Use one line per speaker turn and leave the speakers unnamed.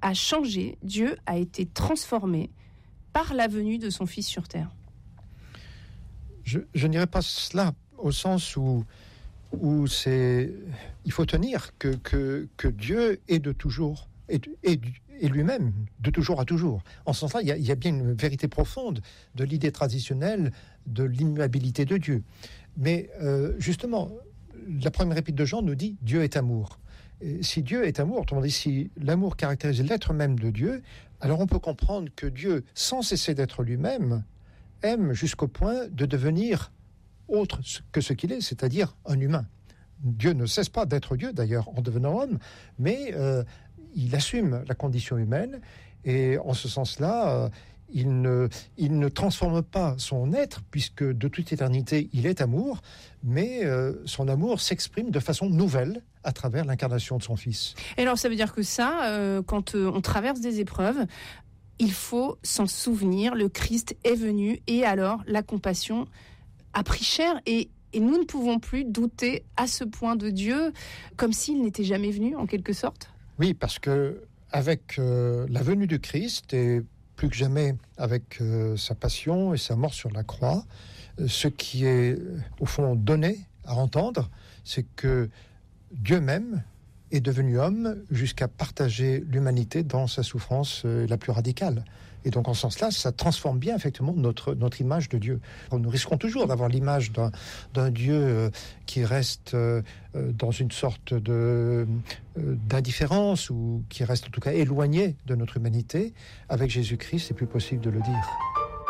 a changé, Dieu a été transformé par la venue de son Fils sur terre.
Je n'irai pas cela au sens où il faut tenir que Dieu est de toujours, et lui-même de toujours à toujours. En ce sens-là, il y a bien une vérité profonde de l'idée traditionnelle de l'immuabilité de Dieu. Mais justement, la première épître de Jean nous dit « Dieu est amour ». Et si Dieu est amour, autrement dit, si l'amour caractérise l'être même de Dieu, alors on peut comprendre que Dieu, sans cesser d'être lui-même, aime jusqu'au point de devenir autre que ce qu'il est, c'est-à-dire un humain. Dieu ne cesse pas d'être Dieu, d'ailleurs, en devenant homme, mais il assume la condition humaine, et en ce sens-là, il ne transforme pas son être, puisque de toute éternité, il est amour, mais son amour s'exprime de façon nouvelle à travers l'incarnation de son Fils.
Et alors, ça veut dire que ça, quand on traverse des épreuves, il faut s'en souvenir, le Christ est venu, et alors la compassion a pris chair, et nous ne pouvons plus douter à ce point de Dieu, comme s'il n'était jamais venu, en quelque sorte.
Oui, parce que avec la venue du Christ, et plus que jamais avec sa passion et sa mort sur la croix, ce qui est au fond donné à entendre, c'est que Dieu même est devenu homme jusqu'à partager l'humanité dans sa souffrance la plus radicale. Et donc en ce sens-là, ça transforme bien effectivement notre image de Dieu. Nous risquons toujours d'avoir l'image d'un Dieu qui reste dans une sorte d'indifférence, ou qui reste en tout cas éloigné de notre humanité. Avec Jésus-Christ, c'est plus possible de le dire.